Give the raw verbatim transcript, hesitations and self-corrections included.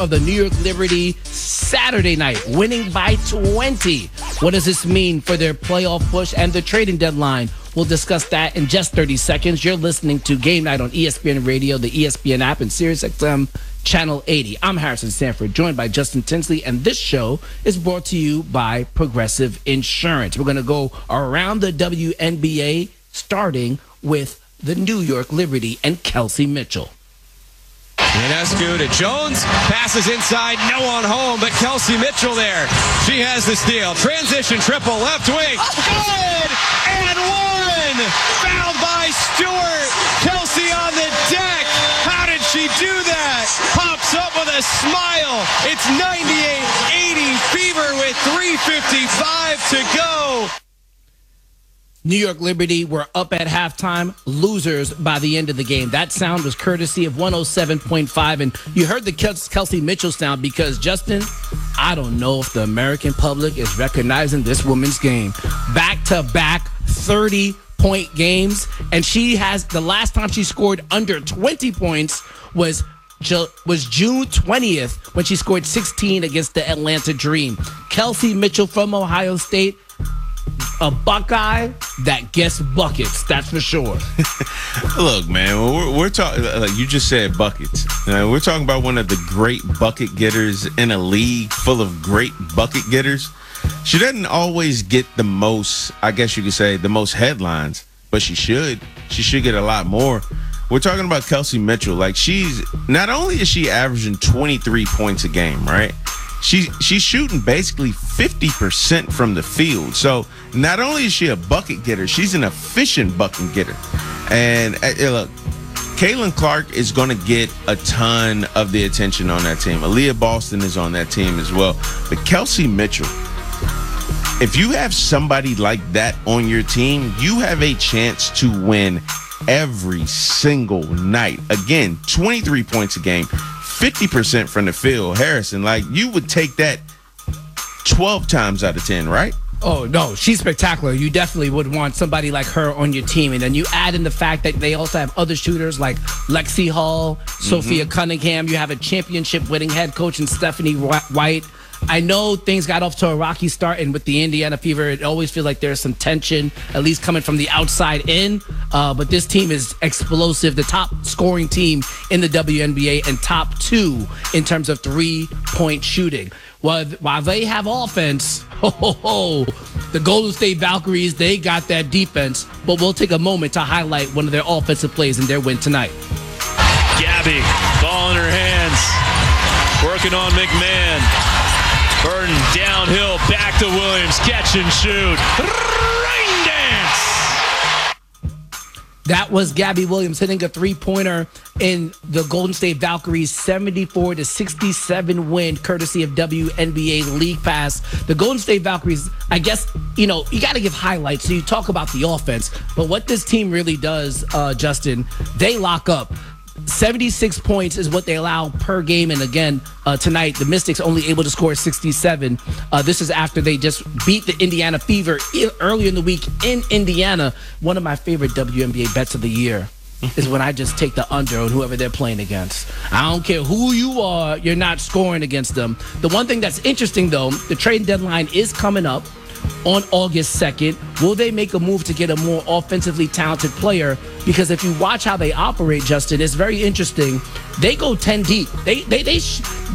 of the New York Liberty Saturday night, winning by twenty. What does this mean for their playoff push and the trading deadline? We'll discuss that in just thirty seconds. You're listening to Game Night on E S P N Radio, the E S P N app, and SiriusXM Channel eighty. I'm Harrison Sanford, joined by Justin Tinsley, and this show is brought to you by Progressive Insurance. We're going to go around the W N B A, starting with the New York Liberty and Kelsey Mitchell. Ionescu to Jones, passes inside, no one home, but Kelsey Mitchell there. She has the steal. Transition triple, left wing. Good! And one! Fouled by Stewart. Kelsey on the deck. How did she do that? Pops up with a smile. It's ninety-eight eighty Fever with three fifty-five to go. New York Liberty were up at halftime, losers by the end of the game. That sound was courtesy of one oh seven point five, and you heard the Kelsey Mitchell sound because, Justin, I don't know if the American public is recognizing this woman's game. Back-to-back thirty-point games, and she has, the last time she scored under twenty points was was June twentieth when she scored sixteen against the Atlanta Dream. Kelsey Mitchell from Ohio State, a Buckeye that gets buckets, that's for sure. Look, man, we're, we're talking, like you just said, buckets. Uh, we're talking about one of the great bucket getters in a league full of great bucket getters. She doesn't always get the most, I guess you could say, the most headlines, but she should. She should get a lot more. We're talking about Kelsey Mitchell. Like, she's, not only is she averaging twenty-three points a game, right? She, she's shooting basically fifty percent from the field. So not only is she a bucket getter, she's an efficient bucket getter. And uh, look, Caitlin Clark is going to get a ton of the attention on that team. Aaliyah Boston is on that team as well. But Kelsey Mitchell, if you have somebody like that on your team, you have a chance to win every single night. Again, twenty-three points a game, fifty percent from the field. Harrison, like, you would take that twelve times out of ten, right? Oh, no, she's spectacular. You definitely would want somebody like her on your team. And then you add in the fact that they also have other shooters like Lexi Hall, mm-hmm. Sophia Cunningham. You have a championship-winning head coach in Stephanie White. I know things got off to a rocky start, and with the Indiana Fever, it always feels like there's some tension, at least coming from the outside in. Uh, but this team is explosive, the top scoring team in the W N B A and top two in terms of three-point shooting. While, while they have offense, ho, ho, ho, the Golden State Valkyries, they got that defense. But we'll take a moment to highlight one of their offensive plays in their win tonight. Gabby, ball in her hands, working on McMahon. Burton downhill, back to Williams, catch and shoot. Rain dance. That was Gabby Williams hitting a three-pointer in the Golden State Valkyries' seventy-four to sixty-seven win, courtesy of W N B A League Pass. The Golden State Valkyries, I guess, you know, you got to give highlights. So you talk about the offense, but what this team really does, uh, Justin, they lock up. seventy-six points is what they allow per game. And again, uh, tonight, the Mystics only able to score sixty-seven. Uh, this is after they just beat the Indiana Fever earlier in the week in Indiana. One of my favorite W N B A bets of the year is when I just take the under on whoever they're playing against. I don't care who you are, you're not scoring against them. The one thing that's interesting, though, the trade deadline is coming up on August second. Will they make a move to get a more offensively talented player? Because if you watch how they operate, Justin, it's very interesting. They go ten deep. They they they sh-